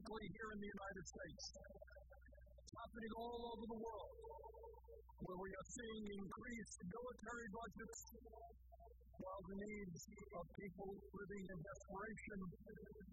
specifically here in the United States. It's happening all over the world, where we are seeing increased military budgets, while the needs of people living in desperation